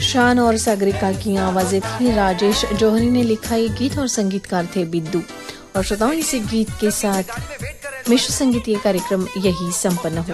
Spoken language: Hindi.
शान और सागरिका की आवाजें थी। राजेश जौहरी ने लिखा ये गीत और संगीतकार थे बिद्दू। और श्रोताओं, इसी गीत के साथ मिश्र संगीत ये कार्यक्रम यही संपन्न होता है।